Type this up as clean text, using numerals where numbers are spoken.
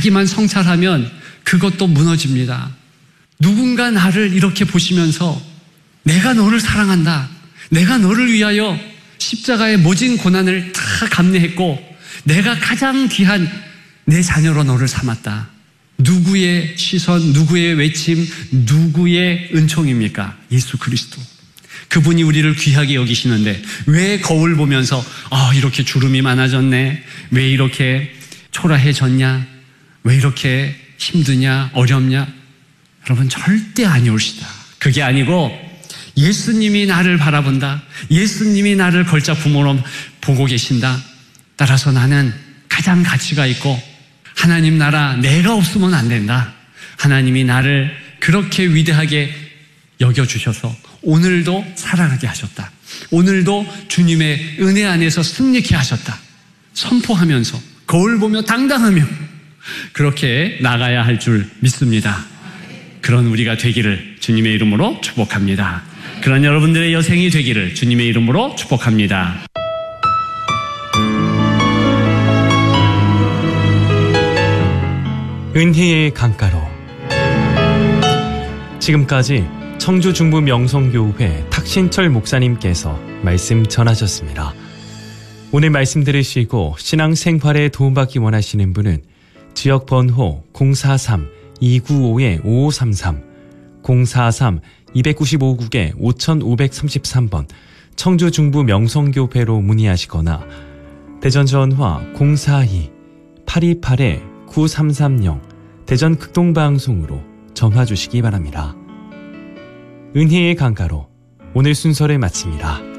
자기만 성찰하면 그것도 무너집니다. 누군가 나를 이렇게 보시면서 내가 너를 사랑한다. 내가 너를 위하여 십자가의 모진 고난을 다 감내했고 내가 가장 귀한 내 자녀로 너를 삼았다. 누구의 시선, 누구의 외침, 누구의 은총입니까? 예수 그리스도. 그분이 우리를 귀하게 여기시는데 왜 거울 보면서 이렇게 주름이 많아졌네, 왜 이렇게 초라해졌냐, 왜 이렇게 힘드냐, 어렵냐? 여러분 절대 아니올시다. 그게 아니고 예수님이 나를 바라본다. 예수님이 나를 걸작 부모로 보고 계신다. 따라서 나는 가장 가치가 있고 하나님 나라 내가 없으면 안 된다. 하나님이 나를 그렇게 위대하게 여겨주셔서 오늘도 살아나게 하셨다. 오늘도 주님의 은혜 안에서 승리케 하셨다. 선포하면서 거울 보며 당당하며 그렇게 나가야 할 줄 믿습니다. 그런 우리가 되기를 주님의 이름으로 축복합니다. 그런 여러분들의 여생이 되기를 주님의 이름으로 축복합니다. 은혜의 강가로. 지금까지 청주 중부 명성교회 탁신철 목사님께서 말씀 전하셨습니다. 오늘 말씀 들으시고 신앙생활에 도움받기 원하시는 분은 지역 번호 043-295-5533, 043-295국에 5533번 청주 중부 명성교회로 문의하시거나 대전 전화 042-828-9330 대전 극동방송으로 전화 주시기 바랍니다. 은혜의 강가로 오늘 순서를 마칩니다.